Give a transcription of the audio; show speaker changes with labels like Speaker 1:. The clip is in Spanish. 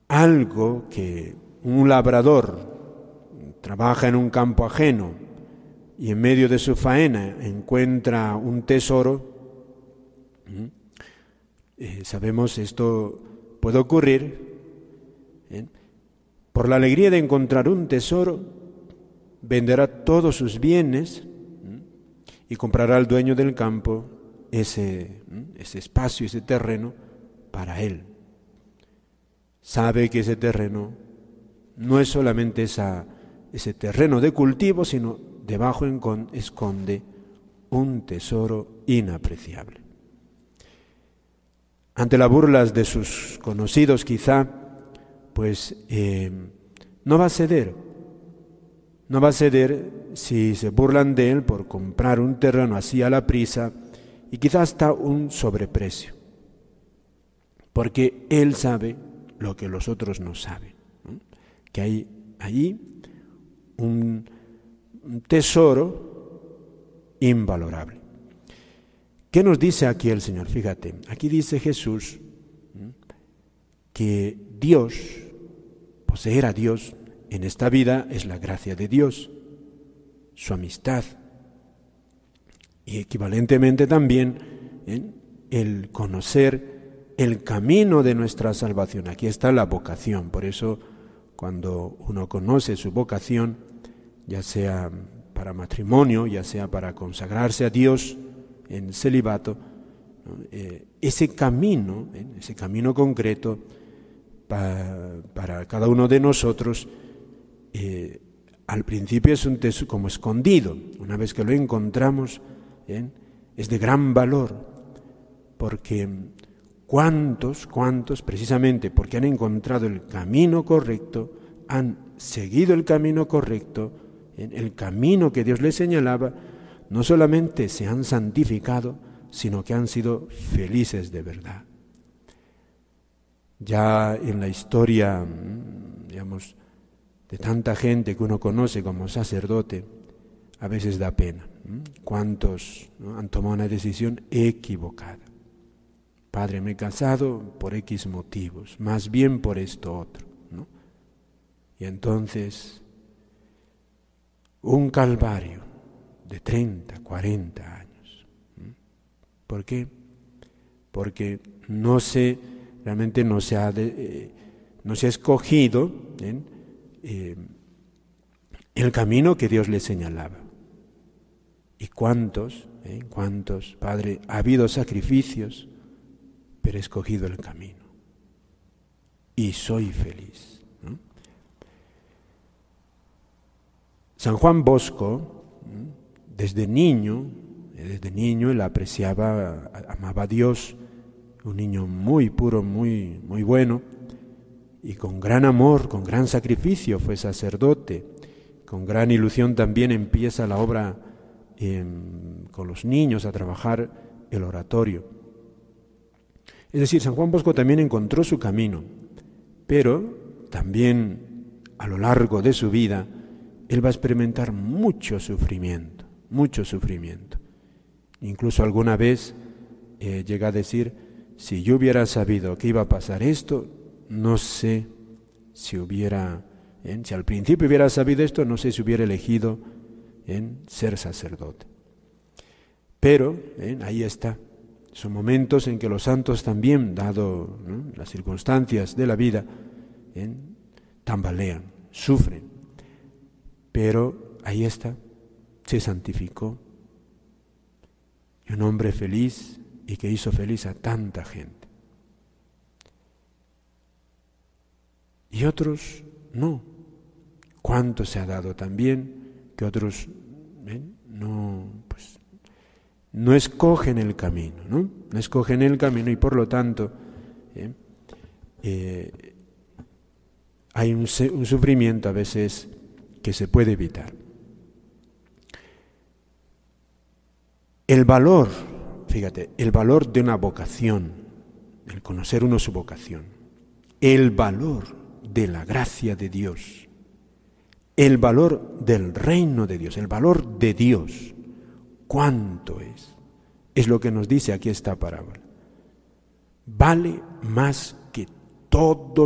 Speaker 1: algo que un labrador trabaja en un campo ajeno y en medio de su faena encuentra un tesoro, sabemos esto puede ocurrir, por la alegría de encontrar un tesoro, venderá todos sus bienes y comprará al dueño del campo ese espacio, ese terreno para él. Sabe que ese terreno no es solamente ese terreno de cultivo, sino debajo esconde un tesoro inapreciable. Ante las burlas de sus conocidos quizá, pues no va a ceder. No va a ceder si se burlan de él por comprar un terreno así a la prisa y quizás hasta un sobreprecio. Porque él sabe lo que los otros no saben, ¿no? Que hay allí un tesoro invalorable. ¿Qué nos dice aquí el Señor? Fíjate, aquí dice Jesús que Dios, poseer a Dios en esta vida es la gracia de Dios, su amistad. Y equivalentemente también el conocer el camino de nuestra salvación. Aquí está la vocación. Por eso cuando uno conoce su vocación, ya sea para matrimonio, ya sea para consagrarse a Dios en celibato, ese camino concreto para cada uno de nosotros, al principio es un tesoro como escondido. Una vez que lo encontramos, es de gran valor, porque ¿cuántos, precisamente porque han encontrado el camino correcto, han seguido el camino correcto, el camino que Dios les señalaba, no solamente se han santificado, sino que han sido felices de verdad? Ya en la historia, digamos, de tanta gente que uno conoce como sacerdote, a veces da pena. ¿Cuántos han tomado una decisión equivocada? Padre, me he casado por X motivos, más bien por esto otro, ¿no? Y entonces, un calvario de 30, 40 años. ¿Por qué? Porque realmente no se ha escogido el camino que Dios le señalaba. ¿Y cuántos, Padre, ha habido sacrificios, pero he escogido el camino y soy feliz, ¿no? San Juan Bosco, desde niño él apreciaba, amaba a Dios, un niño muy puro, muy, muy bueno, y con gran amor, con gran sacrificio fue sacerdote, con gran ilusión también empieza la obra con los niños a trabajar el oratorio. Es decir, San Juan Bosco también encontró su camino, pero también a lo largo de su vida él va a experimentar mucho sufrimiento. Incluso alguna vez llega a decir, si yo hubiera sabido que iba a pasar esto, no sé si al principio hubiera sabido esto, no sé si hubiera elegido ser sacerdote. Pero ahí está. Son momentos en que los santos también, dado las circunstancias de la vida, tambalean, sufren. Pero ahí está, se santificó. Y un hombre feliz y que hizo feliz a tanta gente. Y otros no. ¿Cuánto se ha dado también que otros no escogen el camino, ¿no? No escogen el camino y por lo tanto hay un sufrimiento a veces que se puede evitar. El valor, fíjate, el valor de una vocación, el conocer uno su vocación, el valor de la gracia de Dios, el valor del reino de Dios, el valor de Dios, ¿cuánto es? Es lo que nos dice aquí esta parábola. Vale más que todo